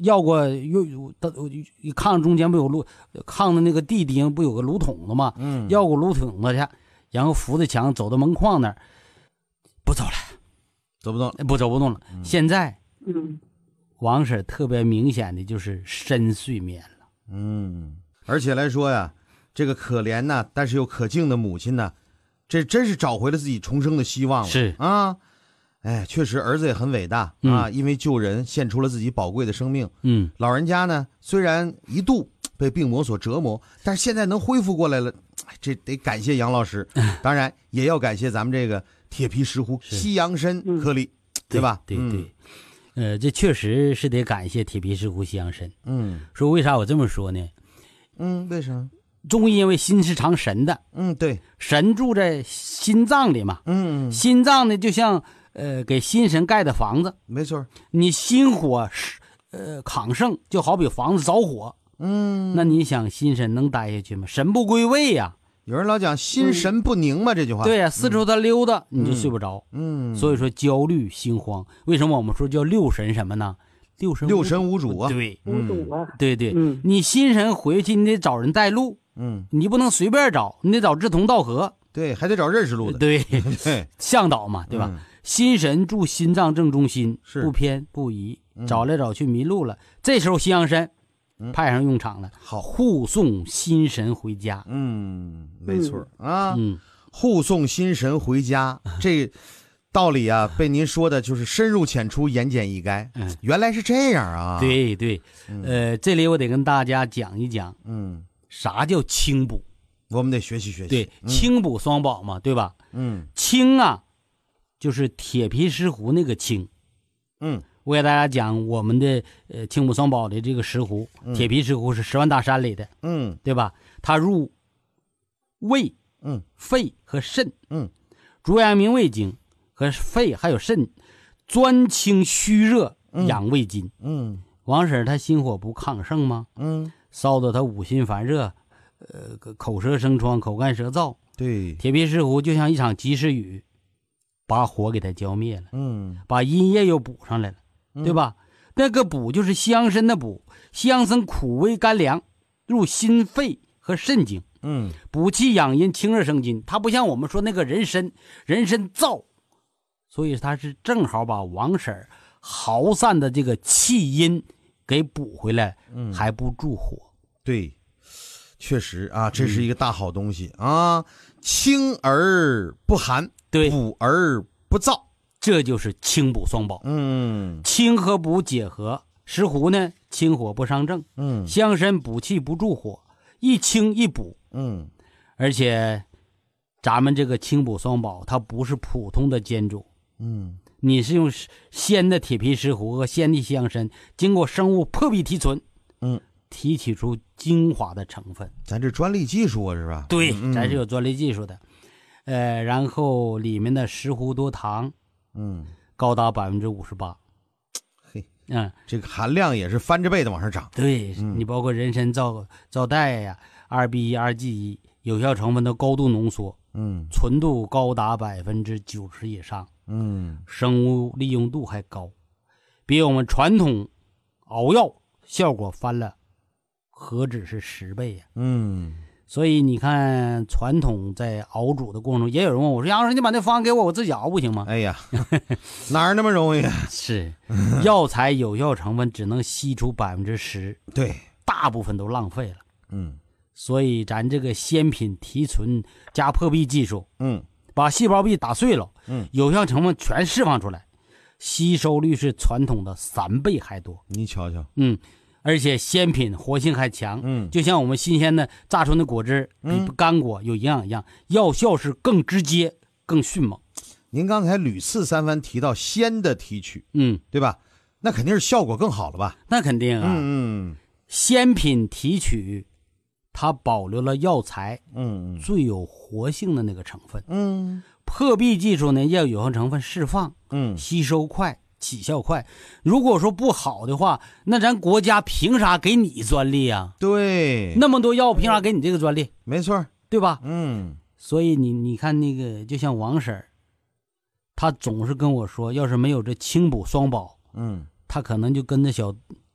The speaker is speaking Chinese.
要过炕中间不有炉，炕的那个地顶不有个炉筒子吗？要过炉筒子去，然后扶着墙走到门框那儿，不走了， 走不动， 走不动了。现在，王婶特别明显的就是深睡眠了。 而且来说呀，这个可怜呐，但是又可敬的母亲呢，这真是找回了自己重生的希望了。 是啊。哎，确实，儿子也很伟大啊！因为救人，献出了自己宝贵的生命。老人家呢，虽然一度被病魔所折磨，但是现在能恢复过来了，这得感谢杨老师。当然，也要感谢咱们这个铁皮石斛西洋参颗粒，对吧？ 对。这确实是得感谢铁皮石斛西洋参。说为啥我这么说呢？ 为什么？ 中医因为心是藏神的。 对， 神住在心脏里嘛。心脏呢，就像给心神盖的房子。 没错。 你心火亢盛，就好比房子着火。那你想心神能待下去吗？神不归位呀。 有人老讲心神不宁嘛，这句话。 对呀，四处他溜达，你就睡不着。所以说焦虑心慌。为什么我们说叫六神什么呢？六神无主啊。 对，对，你心神回去，你得找人带路。你不能随便找，你得找志同道合。 对，还得找认识路的。 对，向导嘛，对吧？心神住心脏正中心，不偏不移，找来找去迷路了。这时候西洋参派上用场了，好护送心神回家。 没错啊。护送心神回家，这道理啊，被您说的就是深入浅出，言简意赅。原来是这样啊。 对，这里我得跟大家讲一讲，啥叫清补？ 我们得学习学习。 对，清补双宝嘛，对吧？清啊，就是铁皮石斛那个清。我给大家讲我们的清补双宝的这个石斛，铁皮石斛是10万大山里的。对吧？它入胃、肺和肾。足阳明胃经和肺还有肾，专清虚热，养胃筋。王婶她心火不亢盛吗？烧得她五心烦热，口舌生疮，口干舌燥。 对， 铁皮石斛就像一场及时雨，把火给它浇灭了。把阴液又补上来了，对吧？那个补就是西洋参的补，西洋参苦微甘凉，入心肺和肾经。补气养阴，清热生津。它不像我们说那个人参燥，所以它是正好把王婶耗散的这个气阴给补回来，还不助火。 对，确实啊，这是一个大好东西啊，清而不寒， 对， 补而不燥， 这就是清补双宝。清和补结合，石斛呢清火不伤正，西洋参补气不助火，一清一补。而且咱们这个清补双宝它不是普通的煎煮。你是用鲜的铁皮石斛和鲜的西洋参，经过生物破壁提纯，提取出精华的成分。 咱这专利技术啊，是吧？ 对，咱是有专利技术的。然后里面的石斛多糖，高达58%。 嘿，这个含量也是翻着倍的往上涨。 对，你包括人参皂苷呀、2B1、2G1，有效成分的高度浓缩，纯度高达90%以上，生物利用度还高，比我们传统熬药效果翻了何止是10倍呀。所以你看传统在熬煮的过程中，也有人问我说，杨老师你把那方给我自己熬不行吗？ 哎呀哪儿那么容易啊。 是药材有效成分只能吸出10%， 对， 大部分都浪费了。所以咱这个鲜品提纯加破壁技术，把细胞壁打碎了，有效成分全释放出来，吸收率是传统的3倍还多。 你瞧瞧。 而且鲜品活性还强，就像我们新鲜的榨出的果汁比干果有营养一样，药效是更直接更迅猛。 您刚才屡次三番提到鲜的提取，对吧？那肯定是效果更好了吧？ 那肯定啊。鲜品提取它保留了药材最有活性的那个成分。破壁技术呢要有效成分释放，吸收快，起效快。如果说不好的话，那咱国家凭啥给你专利啊？ 对， 那么多药凭啥给你这个专利？ 没错， 对吧？所以你看那个，就像王婶他总是跟我说，要是没有这清补双宝，他可能就跟着小